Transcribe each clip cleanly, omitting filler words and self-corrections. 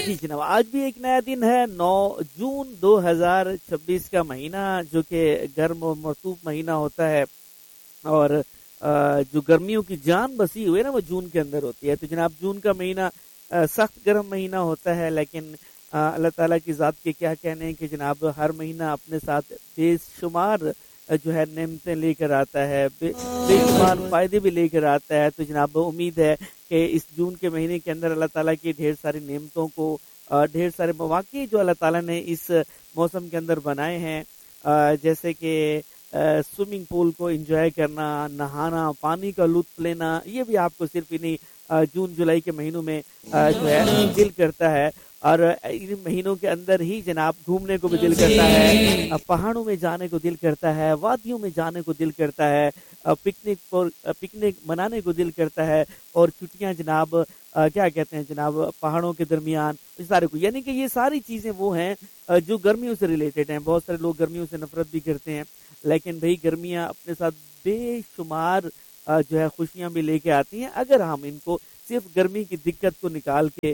جی جناب، آج بھی ایک نیا دن ہے 9 جون 2026 کا مہینہ، جو کہ گرم و مرطوب مہینہ ہوتا ہے، اور جو گرمیوں کی جان بسی ہوئی ہے نا وہ جون کے اندر ہوتی ہے. تو جناب جون کا مہینہ سخت گرم مہینہ ہوتا ہے، لیکن اللہ تعالیٰ کی ذات کے کیا کہنے ہیں کہ جناب ہر مہینہ اپنے ساتھ بے شمار جو ہے نعمتیں لے کر آتا ہے، بے شمار فائدے بھی لے کر آتا ہے. تو جناب امید ہے کہ اس جون کے مہینے کے اندر اللہ تعالیٰ کی ڈھیر ساری نعمتوں کو، ڈھیر سارے مواقع جو اللہ تعالیٰ نے اس موسم کے اندر بنائے ہیں، جیسے کہ سوئمنگ پول کو انجوائے کرنا، نہانا، پانی کا لطف لینا، یہ بھی آپ کو صرف انہیں جون جولائی کے مہینوں میں جو ہے دل کرتا ہے. اور ان مہینوں کے اندر ہی جناب گھومنے کو بھی دل کرتا ہے، پہاڑوں میں جانے کو دل کرتا ہے، وادیوں میں جانے کو دل کرتا ہے، پکنک منانے کو دل کرتا ہے، اور چھٹیاں جناب کیا کہتے ہیں جناب پہاڑوں کے درمیان سارے کو، یعنی کہ یہ ساری چیزیں وہ ہیں جو گرمیوں سے ریلیٹڈ ہیں. بہت سارے لوگ گرمیوں سے نفرت بھی کرتے ہیں، لیکن بھئی گرمیاں اپنے ساتھ بے شمار جو ہے خوشیاں بھی لے کے آتی ہیں، اگر ہم ان کو صرف گرمی کی دقت کو نکال کے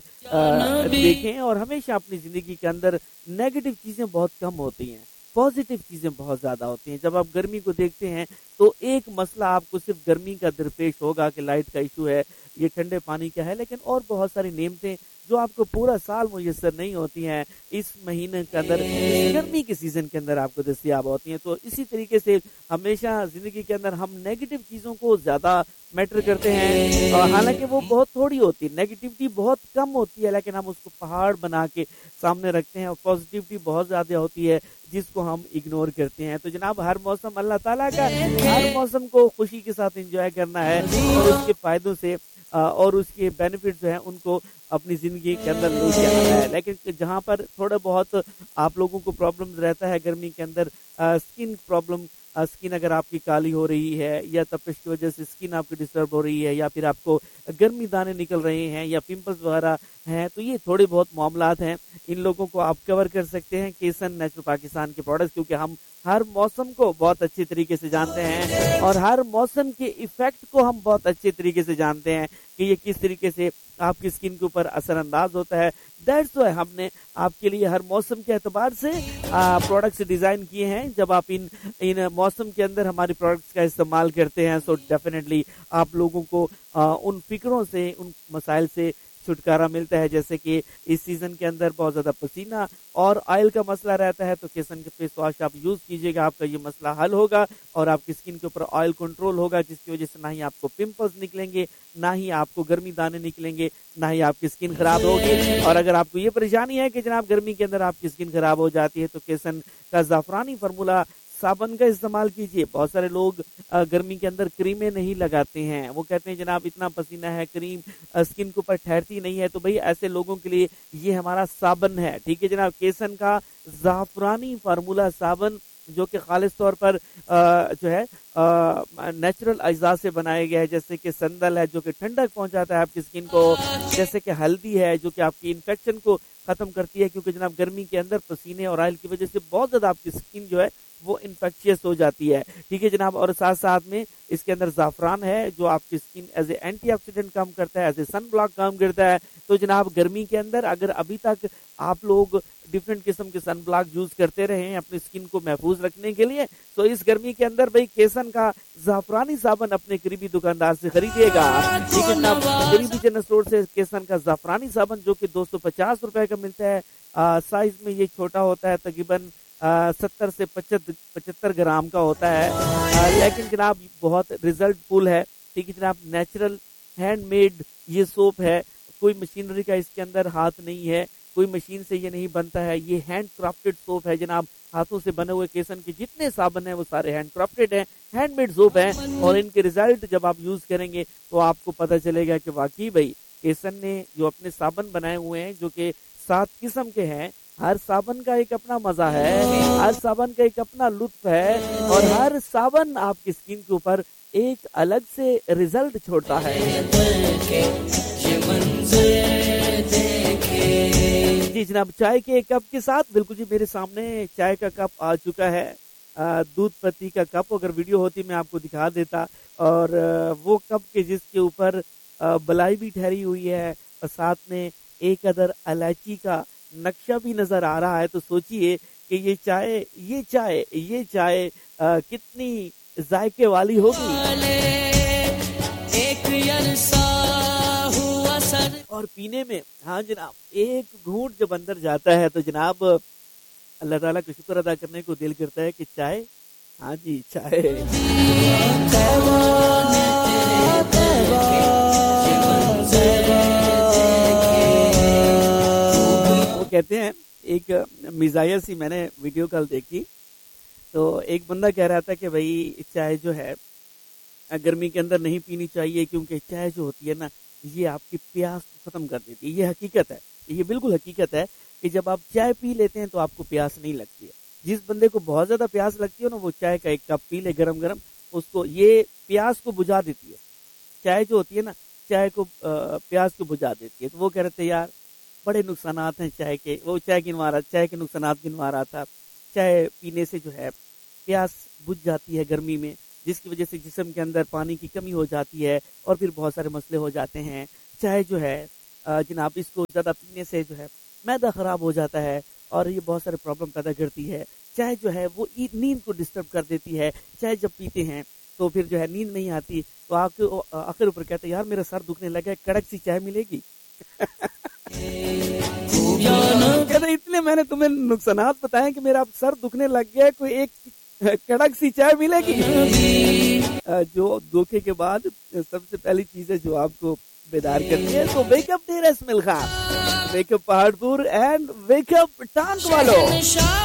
دیکھیں. اور ہمیشہ اپنی زندگی کے اندر نیگیٹو چیزیں بہت کم ہوتی ہیں، پازیٹیو چیزیں بہت زیادہ ہوتی ہیں. جب آپ گرمی کو دیکھتے ہیں تو ایک مسئلہ آپ کو صرف گرمی کا درپیش ہوگا کہ لائٹ کا ایشو ہے، یہ ٹھنڈے پانی کا ہے، لیکن اور بہت ساری نعمتیں جو آپ کو پورا سال میسر نہیں ہوتی ہیں، اس مہینے کے اندر، گرمی کے سیزن کے اندر آپ کو دستیاب ہوتی ہیں. تو اسی طریقے سے ہمیشہ زندگی کے اندر ہم نیگیٹو چیزوں کو زیادہ میٹر کرتے ہیں، اور حالانکہ وہ بہت تھوڑی ہوتی ہے، نیگیٹیوٹی بہت کم ہوتی ہے، لیکن ہم اس کو پہاڑ بنا کے سامنے رکھتے ہیں، اور پازیٹیوٹی بہت زیادہ ہوتی ہے جس کو ہم اگنور کرتے ہیں. تو جناب ہر موسم اللہ تعالیٰ کا، ہر موسم کو خوشی کے ساتھ انجوائے کرنا ہے، اور اس کے فائدوں سے اور اس کے بینیفٹ جو ہیں ان کو اپنی زندگی کے اندر لے کے آنا ہے. لیکن جہاں پر تھوڑا بہت آپ لوگوں کو پرابلم رہتا ہے گرمی کے اندر، اسکن پرابلم، اسکن اگر آپ کی کالی ہو رہی ہے، یا تپش کی وجہ سے اسکن آپ کی ڈسٹرب ہو رہی ہے، یا پھر آپ کو گرمی دانے نکل رہے ہیں، یا پمپلز وغیرہ ہیں، تو یہ تھوڑے بہت معاملات ہیں. ان لوگوں کو آپ کور کر سکتے ہیں کیسن نیچرل پاکستان کے پروڈکٹس، کیونکہ ہم ہر موسم کو بہت اچھی طریقے سے جانتے ہیں، اور ہر موسم کے ایفیکٹ کو ہم بہت اچھے طریقے سے جانتے ہیں کہ یہ کس طریقے سے آپ کی اسکن کے اوپر اثر انداز ہوتا ہے. دیٹس وائی ہم نے آپ کے لیے ہر موسم کے اعتبار سے پروڈکٹس ڈیزائن کیے ہیں. جب آپ ان موسم کے اندر ہماری پروڈکٹس کا استعمال کرتے ہیں، سو ڈیفینیٹلی آپ لوگوں کو ان فکروں سے، ان مسائل سے چھٹکارا ملتا ہے. جیسے کہ اس سیزن کے اندر بہت زیادہ پسینہ اور آئل کا مسئلہ رہتا ہے، تو کسن کے فیس واش آپ یوز کیجیے گا، آپ کا یہ مسئلہ حل ہوگا، اور آپ کی اسکن کے اوپر آئل کنٹرول ہوگا، جس کی وجہ سے نہ ہی آپ کو پمپلز نکلیں گے، نہ ہی آپ کو گرمی دانے نکلیں گے، نہ ہی آپ کی اسکن خراب ہوگی. اور اگر آپ کو یہ پریشانی ہے کہ جناب گرمی کے اندر آپ کی اسکن خراب ہو جاتی ہے، تو کسن کا زعفرانی فارمولا صابن کا استعمال کیجیے. بہت سارے لوگ گرمی کے اندر کریمیں نہیں لگاتے ہیں، وہ کہتے ہیں جناب اتنا پسینہ ہے، کریم اسکن کے اوپر ٹھہرتی نہیں ہے. تو بھئی ایسے لوگوں کے لیے یہ ہمارا صابن ہے، ٹھیک ہے جناب، کیسن کا زعفرانی فارمولا صابن، جو کہ خالص طور پر جو ہے نیچرل اجزاء سے بنایا گیا ہے، جیسے کہ سندل ہے جو کہ ٹھنڈک پہنچاتا ہے آپ کی اسکن کو، جیسے کہ ہلدی ہے جو کہ آپ کی انفیکشن کو ختم کرتی ہے، کیونکہ جناب گرمی کے اندر پسینے اور آئل کی وجہ سے بہت زیادہ آپ کی اسکن جو ہے وہ انفیکشیس ہو جاتی ہے، ٹھیک ہے جناب. اور ساتھ ساتھ میں اس کے اندر زعفران ہے جو آپ کی skin as a anti oxidant کام کرتا ہے، ایز اے سن بلاک کام کرتا ہے. تو جناب گرمی کے اندر اگر ابھی تک آپ لوگ ڈفرینٹ قسم کے سن بلاک یوز کرتے رہے ہیں اپنی اسکن کو محفوظ رکھنے کے لیے، تو اس گرمی کے اندر بھائی کیسن کا زعفرانی صابن اپنے قریبی دکاندار سے خریدیے گا، ٹھیک ہے جناب. قریبی جنرل اسٹور سے کیسن کا زعفرانی صابن جو کہ 250 روپے کا ملتا ہے، سائز میں یہ چھوٹا ہوتا ہے، تقریباً 70 سے 75 گرام کا ہوتا ہے، لیکن جناب بہت ریزلٹ فل ہے، ٹھیک ہے جناب. نیچرل ہینڈ میڈ یہ سوپ ہے، کوئی مشینری کا اس کے اندر ہاتھ نہیں ہے، کوئی مشین سے یہ نہیں بنتا ہے، یہ ہینڈ کرافٹڈ سوپ ہے جناب. ہاتھوں سے بنے ہوئے کیسن کے جتنے صابن ہیں وہ سارے ہینڈ کرافٹڈ ہیں، ہینڈ میڈ سوپ ہیں، اور ان کے ریزلٹ جب آپ یوز کریں گے تو آپ کو پتہ چلے گا کہ واقعی بھائی کیسن نے جو اپنے صابن بنائے ہوئے ہیں جو کہ 7 قسم کے ہیں، ہر صابن کا ایک اپنا مزہ ہے، ہر صابن کا ایک اپنا لطف ہے، اور ہر صابن آپ کی اسکن کے اوپر ایک الگ سے رزلٹ چھوڑتا ہے. جی جناب، چائے کے کپ کے ساتھ بالکل جی میرے سامنے چائے کا کپ آ چکا ہے، دودھ پتی کا کپ. اگر ویڈیو ہوتی میں آپ کو دکھا دیتا، اور وہ کپ کے جس کے اوپر بلائی بھی ٹھہری ہوئی ہے، اور ساتھ میں एक अदर इलायची का नक्शा भी नजर आ रहा है। तो सोचिए कि ये चाय कितनी जायके वाली होगी। और पीने में, हाँ जनाब, एक घूंट जब अंदर जाता है तो जनाब अल्लाह ताला का शुक्र अदा करने को दिल करता है कि चाय, हाँ जी चाय। वो कहते हैं, एक मिजायर सी मैंने वीडियो कल देखी, तो एक बंदा कह रहा था कि भाई चाय जो है गर्मी के अंदर नहीं पीनी चाहिए, क्योंकि चाय जो होती है ना, ये आपकी प्यास खत्म कर देती है। ये हकीकत है, ये बिल्कुल हकीकत है कि जब आप चाय पी लेते हैं तो आपको प्यास नहीं लगती है। जिस बंदे को बहुत ज्यादा प्यास लगती है ना, वो चाय का एक कप पी ले गरम गरम, उसको ये प्यास को बुझा देती है। चाय जो होती है ना, चाय को प्यास को बुझा देती है। तो वो कह रहे थे यार बड़े नुकसानात हैं चाय के, वो चाय के नुकसानात गिनवा रहा था। चाय पीने से जो है प्यास बुझ जाती है गर्मी में, जिसकी वजह से जिस्म के अंदर पानी की कमी हो जाती है और फिर बहुत सारे मसले हो जाते हैं। चाय जो है जनाब, इसको ज़्यादा पीने से जो है मैदा ख़राब हो जाता है और ये बहुत सारे प्रॉब्लम पैदा करती है। चाय जो है वो नींद को डिस्टर्ब कर देती है। चाय जब पीते हैं तो फिर जो है नींद नहीं आती, तो आखिर ऊपर कहते हैं यार मेरा सर दुखने लगा है, कड़क सी चाय मिलेगी। कहते इतने मैंने तुम्हें नुकसानात बताए कि मेरा सर दुखने लग गया है, कोई एक कड़क सी चाय मिलेगी। जो धोखे के बाद सबसे पहली चीज है जो आपको बेदार करती है, तो wake up Dera Ismail Khan, wake up Paharpur and wake up टांग वालों।